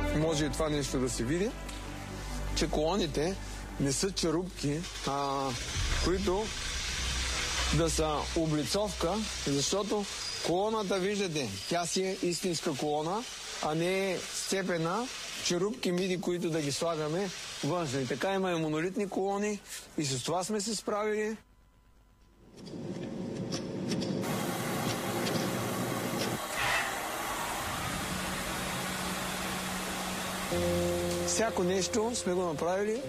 може и това нещо да се види, че колоните не са черупки, които да са облицовка, защото колоната, виждате, тя си е истинска колона, а не е сцепена черупки миди, които да ги слагаме външно. И така има и монолитни колони и с това сме се справили. Всяко нещо сме го направили.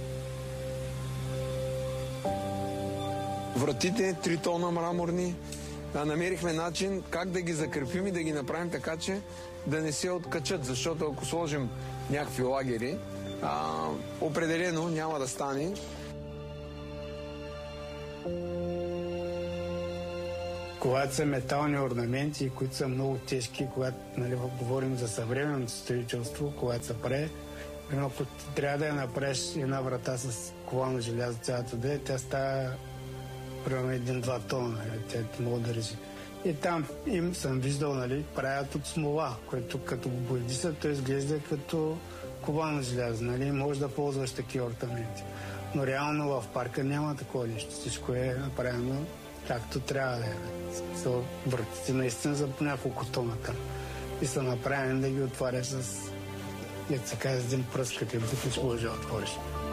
Вратите 3 тона мраморни. Намерихме начин как да ги закрепим и да ги направим така, че да не се откачат, защото ако сложим някакви лагери, определено няма да стане. Когато са метални орнаменти, които са много тежки, когато говорим за съвременното строителство, когато се прави, ако трябва да я направиш една врата с ковано желязо цялата да е, тя става примерно 1-2 тона, тя много държи. И там им съм виждал, правят от смола, което като го боядиса, то изглежда като ковано желязо, може да ползваш такива орнаменти. Но реално в парка няма такова нещо. Всичко е направено както трябва да е. Вратите наистина за по няколко тона там. И са направени да ги отваряш с един пръст, като бутиш може да отвориш.